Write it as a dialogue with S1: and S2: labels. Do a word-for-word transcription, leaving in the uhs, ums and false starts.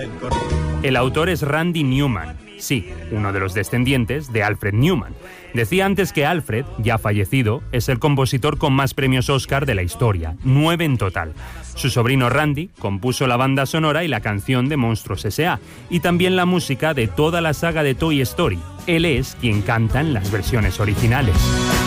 S1: El autor es Randy Newman, sí, uno de los descendientes de Alfred Newman. Decía antes que Alfred, ya fallecido, es el compositor con más premios Oscar de la historia, nueve en total. Su sobrino Randy compuso la banda sonora y la canción de Monstruos ese a, y también la música de toda la saga de Toy Story. Él es quien canta en las versiones originales.